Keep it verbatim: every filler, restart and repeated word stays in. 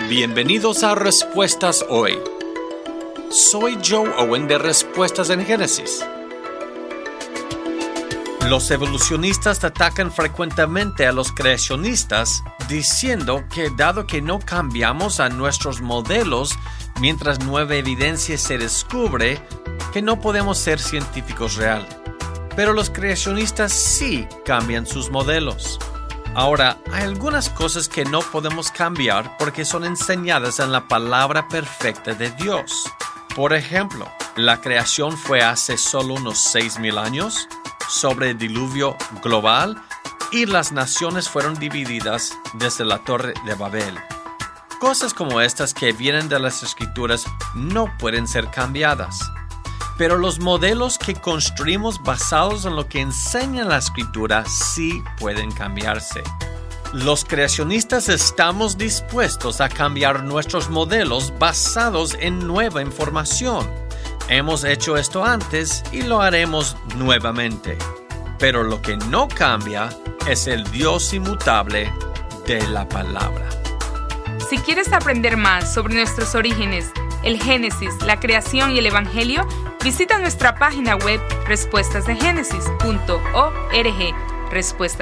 Bienvenidos a Respuestas Hoy. Soy Joe Owen de Respuestas en Génesis. Los evolucionistas atacan frecuentemente a los creacionistas diciendo que dado que no cambiamos a nuestros modelos mientras nueva evidencia se descubre, que no podemos ser científicos reales. Pero los creacionistas sí cambian sus modelos. Ahora, hay algunas cosas que no podemos cambiar porque son enseñadas en la palabra perfecta de Dios. Por ejemplo, la creación fue hace solo unos seis mil años, sobre el diluvio global, y las naciones fueron divididas desde la Torre de Babel. Cosas como estas que vienen de las Escrituras no pueden ser cambiadas. Pero los modelos que construimos basados en lo que enseña la Escritura sí pueden cambiarse. Los creacionistas estamos dispuestos a cambiar nuestros modelos basados en nueva información. Hemos hecho esto antes y lo haremos nuevamente. Pero lo que no cambia es el Dios inmutable de la palabra. Si quieres aprender más sobre nuestros orígenes, el Génesis, la creación y el Evangelio, visita nuestra página web respuestas de génesis punto org. Respuestas